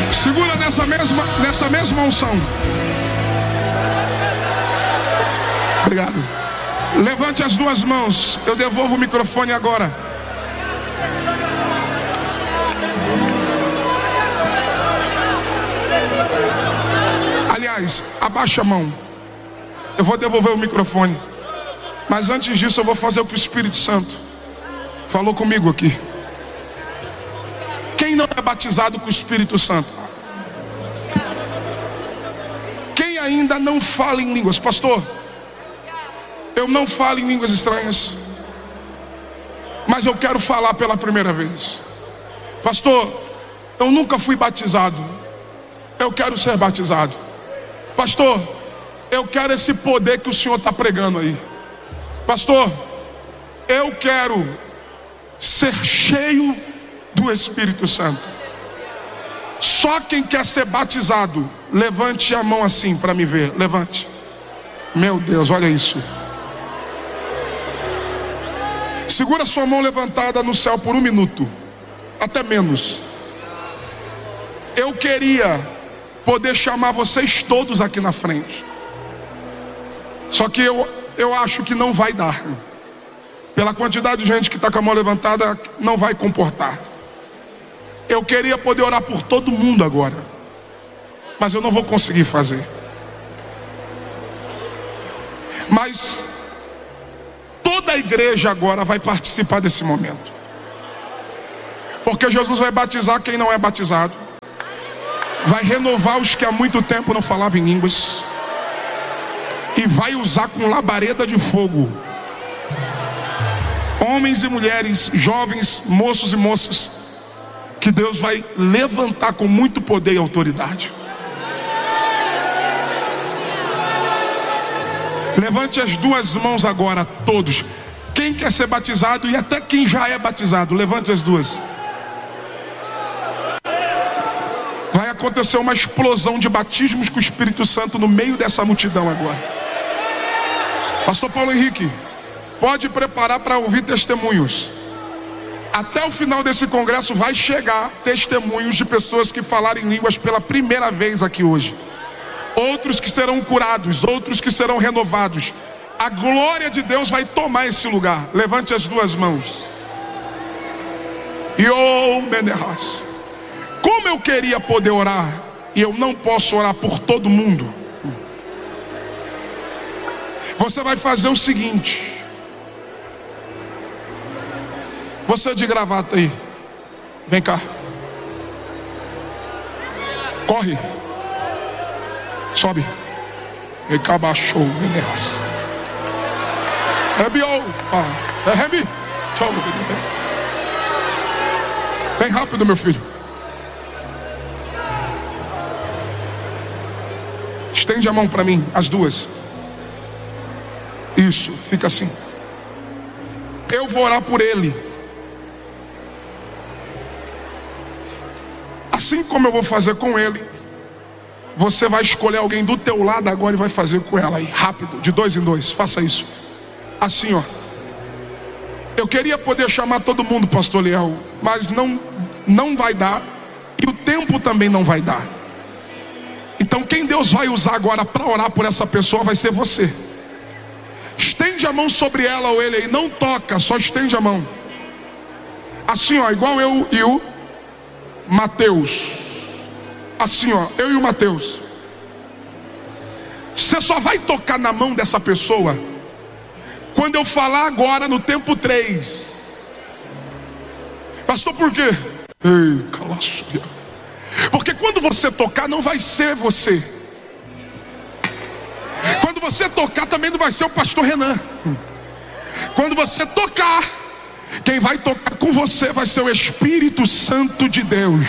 Segura nessa mesma unção. Obrigado. Levante as duas mãos. Eu devolvo o microfone agora. Aliás, abaixa a mão. Eu vou devolver o microfone. Mas antes disso eu vou fazer o que o Espírito Santo falou comigo aqui. Quem não é batizado com o Espírito Santo? Quem ainda não fala em línguas? Pastor, eu não falo em línguas estranhas, mas eu quero falar pela primeira vez. Pastor, eu nunca fui batizado, eu quero ser batizado. Pastor, eu quero esse poder que o Senhor está pregando aí. Pastor, eu quero ser cheio do Espírito Santo. Só quem quer ser batizado, levante a mão assim para me ver. Levante. Meu Deus, olha isso. Segura sua mão levantada no céu por 1 minuto, até menos. Eu queria poder chamar vocês todos aqui na frente. Só que eu acho que não vai dar. Pela quantidade de gente que está com a mão levantada, não vai comportar. Eu queria poder orar por todo mundo agora, mas eu não vou conseguir fazer. Mas toda a igreja agora vai participar desse momento, porque Jesus vai batizar quem não é batizado, vai renovar os que há muito tempo não falavam em línguas, e vai usar com labareda de fogo homens e mulheres, jovens, moços e moças, que Deus vai levantar com muito poder e autoridade. Levante as duas mãos agora, todos. Quem quer ser batizado e até quem já é batizado, levante as duas. Vai acontecer uma explosão de batismos com o Espírito Santo no meio dessa multidão agora. Pastor Paulo Henrique, pode preparar para ouvir testemunhos. Até o final desse congresso vai chegar testemunhos de pessoas que falaram em línguas pela primeira vez aqui hoje. Outros que serão curados, outros que serão renovados. A glória de Deus vai tomar esse lugar. Levante as duas mãos. Como eu queria poder orar, e eu não posso orar por todo mundo. Você vai fazer o seguinte. Você de gravata aí, vem cá. Corre. Sobe. E cabachou, meneas. Vem rápido, meu filho. Estende a mão para mim, as duas. Isso, fica assim. Eu vou orar por ele. Assim como eu vou fazer com ele, você vai escolher alguém do teu lado agora e vai fazer com ela aí, rápido, de 2 em 2, faça isso. Assim, ó. Eu queria poder chamar todo mundo, pastor Liel, mas não vai dar, e o tempo também não vai dar. Então quem Deus vai usar agora para orar por essa pessoa vai ser você. Estende a mão sobre ela ou ele aí, não toca, só estende a mão. Assim, ó, igual eu e o Mateus. Assim, ó, eu e o Mateus. Você só vai tocar na mão dessa pessoa quando eu falar agora no tempo 3. Pastor, por quê? Ei, calaço. Porque quando você tocar não vai ser você. Quando você tocar também não vai ser o pastor Renan. Quando você tocar, quem vai tocar com você vai ser o Espírito Santo de Deus.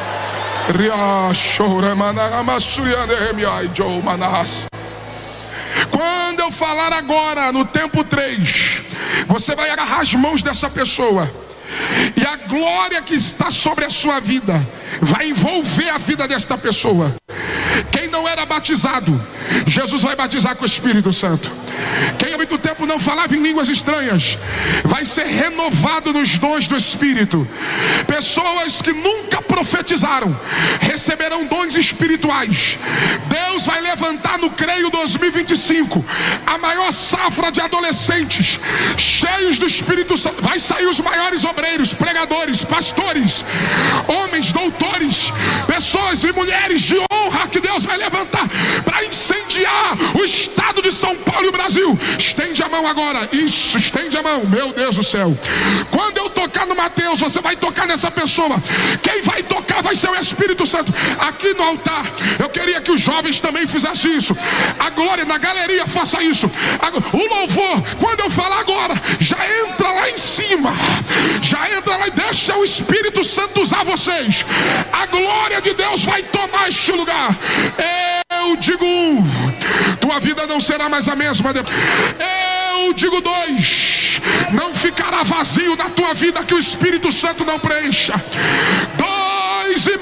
Quando eu falar agora no tempo 3, você vai agarrar as mãos dessa pessoa, e a glória que está sobre a sua vida vai envolver a vida desta pessoa. Quem não não era batizado, Jesus vai batizar com o Espírito Santo. Quem há muito tempo não falava em línguas estranhas, vai ser renovado nos dons do Espírito. Pessoas que nunca profetizaram receberão dons espirituais. Deus vai levantar no Creio 2025 a maior safra de adolescentes cheios do Espírito Santo. Vai sair os maiores obreiros, pregadores, pastores, homens, doutores, pessoas e mulheres de honra que Deus vai levantar para incendiar o estado de São Paulo e o Brasil. Estende a mão agora. Isso, estende a mão. Meu Deus do céu. Quando eu tocar no Mateus, você vai tocar nessa pessoa. Quem vai tocar vai ser o Espírito Santo. Aqui no altar, eu queria que os jovens também fizessem isso. A glória na galeria, faça isso. O louvor, quando eu falar agora, já entra lá em cima. Já entra lá e deixa o Espírito Santo usar vocês. A glória de Deus vai tomar este lugar. Eu digo tua vida não será mais a mesma. Eu digo 2, não ficará vazio na tua vida que o Espírito Santo não preencha. 2,5,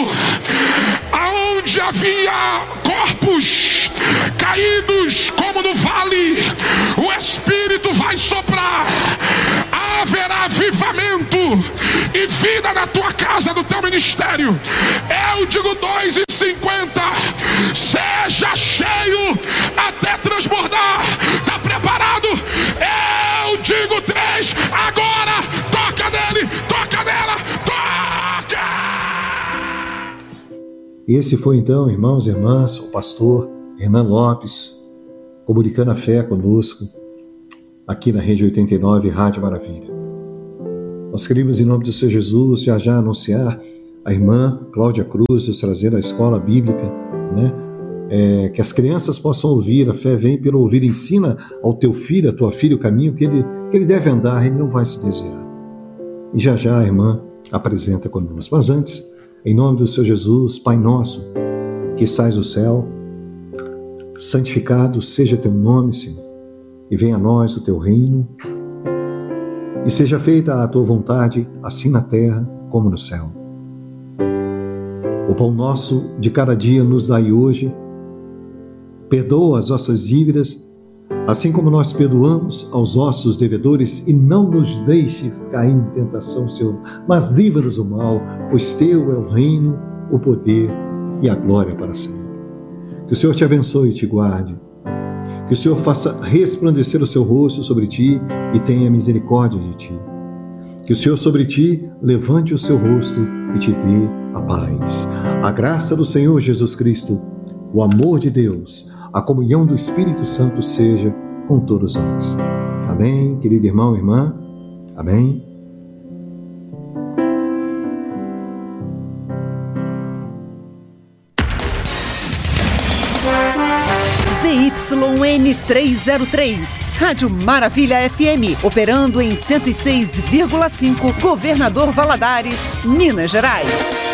aonde havia corpos caídos como no vale, o Espírito vai soprar. Haverá avivamento e vida na tua casa, no teu ministério. Eu digo 2,50, seja cheio até transbordar. Está preparado? Eu digo 3, agora toca nele, toca nela, toca! Esse foi então, irmãos e irmãs, o pastor Renan Lopes, comunicando a fé conosco, aqui na Rede 89, Rádio Maravilha. Nós queremos, em nome do Senhor Jesus, já anunciar a irmã Cláudia Cruz, nos trazendo a escola bíblica, né? Que as crianças possam ouvir. A fé vem pelo ouvir. Ensina ao teu filho, à tua filha, o caminho que ele deve andar, ele não vai se desviar. E já a irmã apresenta conosco. Mas antes, em nome do Senhor Jesus, Pai nosso, que sais do céu, santificado seja teu nome, Senhor, e venha a nós o teu reino, e seja feita a tua vontade, assim na terra como no céu. O pão nosso de cada dia nos dai hoje. Perdoa as nossas dívidas, assim como nós perdoamos aos nossos devedores, e não nos deixes cair em tentação, Senhor, mas livra-nos do mal, pois teu é o reino, o poder e a glória para sempre. Que o Senhor te abençoe e te guarde. Que o Senhor faça resplandecer o seu rosto sobre ti e tenha misericórdia de ti. Que o Senhor sobre ti levante o seu rosto e te dê a paz. A graça do Senhor Jesus Cristo, o amor de Deus, a comunhão do Espírito Santo seja com todos nós. Amém, querido irmão e irmã? Amém. ZYN 303, Rádio Maravilha FM, operando em 106,5, Governador Valadares, Minas Gerais.